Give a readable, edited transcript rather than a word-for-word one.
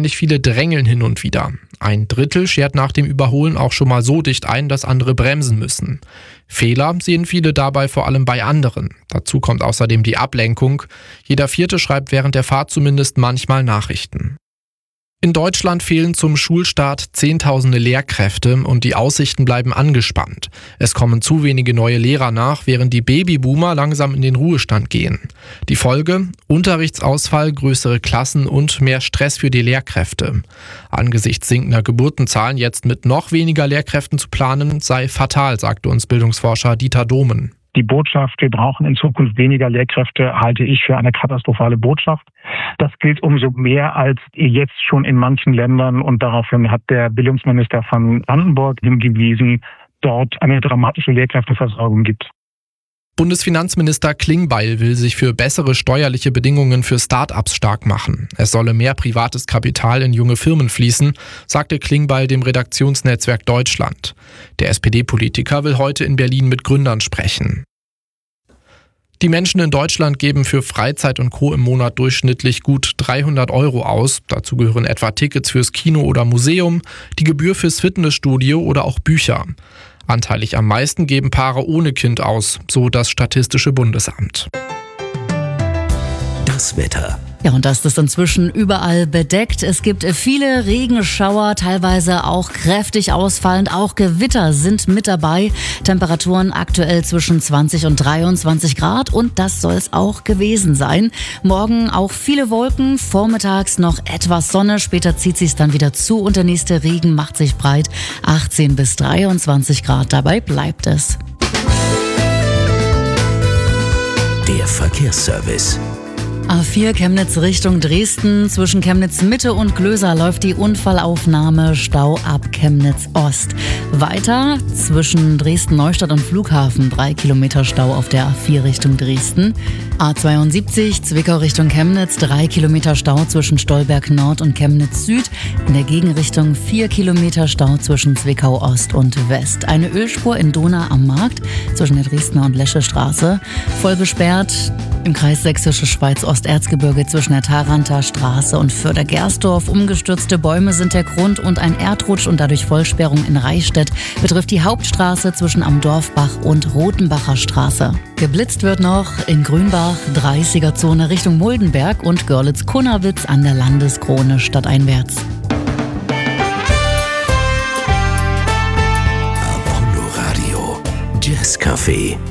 ähnlich viele drängeln hin und wieder. Ein Drittel schert nach dem Überholen auch schon mal so dicht ein, dass andere bremsen müssen. Fehler sehen viele dabei vor allem bei anderen. Dazu kommt außerdem die Ablenkung. Jeder Vierte schreibt während der Fahrt zumindest manchmal Nachrichten. In Deutschland fehlen zum Schulstart Zehntausende Lehrkräfte und die Aussichten bleiben angespannt. Es kommen zu wenige neue Lehrer nach, während die Babyboomer langsam in den Ruhestand gehen. Die Folge? Unterrichtsausfall, größere Klassen und mehr Stress für die Lehrkräfte. Angesichts sinkender Geburtenzahlen jetzt mit noch weniger Lehrkräften zu planen, sei fatal, sagte uns Bildungsforscher Dieter Dohmen. Die Botschaft, wir brauchen in Zukunft weniger Lehrkräfte, halte ich für eine katastrophale Botschaft. Das gilt umso mehr, als jetzt schon in manchen Ländern, und daraufhin hat der Bildungsminister von Brandenburg hingewiesen, dort eine dramatische Lehrkräfteversorgung gibt. Bundesfinanzminister Klingbeil will sich für bessere steuerliche Bedingungen für Start-ups stark machen. Es solle mehr privates Kapital in junge Firmen fließen, sagte Klingbeil dem Redaktionsnetzwerk Deutschland. Der SPD-Politiker will heute in Berlin mit Gründern sprechen. Die Menschen in Deutschland geben für Freizeit und Co. im Monat durchschnittlich gut 300 € aus. Dazu gehören etwa Tickets fürs Kino oder Museum, die Gebühr fürs Fitnessstudio oder auch Bücher. Anteilig am meisten geben Paare ohne Kind aus, so das Statistische Bundesamt. Das Wetter. Ja, und das ist inzwischen überall bedeckt. Es gibt viele Regenschauer, teilweise auch kräftig ausfallend. Auch Gewitter sind mit dabei. Temperaturen aktuell zwischen 20 und 23 Grad und das soll es auch gewesen sein. Morgen auch viele Wolken, vormittags noch etwas Sonne, später zieht sich dann wieder zu und der nächste Regen macht sich breit. 18 bis 23 Grad, dabei bleibt es. Der Verkehrsservice. A4 Chemnitz Richtung Dresden. Zwischen Chemnitz Mitte und Glöser läuft die Unfallaufnahme, Stau ab Chemnitz Ost. Weiter zwischen Dresden Neustadt und Flughafen 3 Kilometer Stau auf der A4 Richtung Dresden. A72 Zwickau Richtung Chemnitz 3 Kilometer Stau zwischen Stolberg Nord und Chemnitz Süd. In der Gegenrichtung 4 Kilometer Stau zwischen Zwickau Ost und West. Eine Ölspur in Dohna am Markt zwischen der Dresdner und Lesche Straße. Voll gesperrt im Kreis Sächsische Schweiz Osterzgebirge zwischen der Tharanter Straße und Förder-Gersdorf. Umgestürzte Bäume sind der Grund und ein Erdrutsch und dadurch Vollsperrung in Reichstätt betrifft die Hauptstraße zwischen Am Dorfbach und Rotenbacher Straße. Geblitzt wird noch in Grünbach, 30er-Zone Richtung Muldenberg und Görlitz-Kunnawitz an der Landeskrone stadteinwärts. Apollo Radio Jazz Café.